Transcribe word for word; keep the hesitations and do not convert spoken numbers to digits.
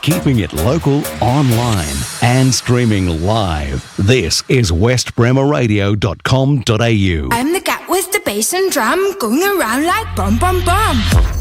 keeping it local, online, and streaming live. This is west bremer radio dot com dot a u. I'm the cat with the bass and drum going around like bum bum bum.